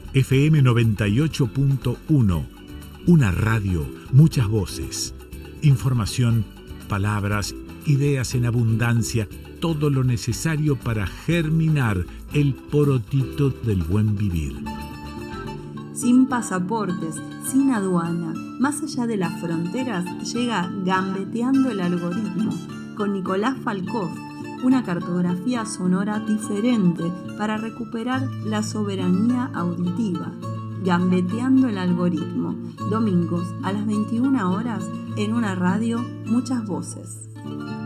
FM 98.1. Una radio, muchas voces. Información, palabras, ideas en abundancia, todo lo necesario para germinar el porotito del buen vivir. Sin pasaportes, sin aduana, más allá de las fronteras, llega Gambeteando el Algoritmo, con Nicolás Falcoff, una cartografía sonora diferente para recuperar la soberanía auditiva. Gambeteando el Algoritmo, domingos a las 21 horas en una radio, muchas voces.